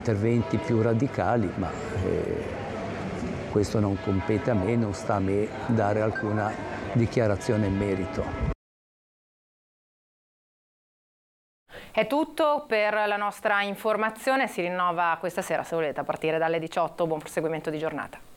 Interventi più radicali, ma questo non compete a me, non sta a me dare alcuna dichiarazione in merito. È tutto per la nostra informazione, si rinnova questa sera se volete a partire dalle 18. Buon proseguimento di giornata.